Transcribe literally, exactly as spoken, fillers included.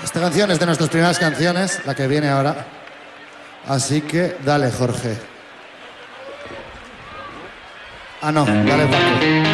Esta canción es de nuestras primeras canciones, la que viene ahora. Así que dale, Jorge. Ah, no, dale, Paco.